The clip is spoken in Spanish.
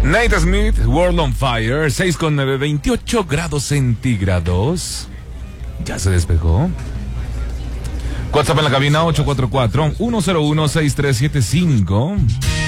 Nate Smith, World on Fire, 6,9, 28 grados centígrados. Ya se despejó. WhatsApp en la cabina 844-101-6375.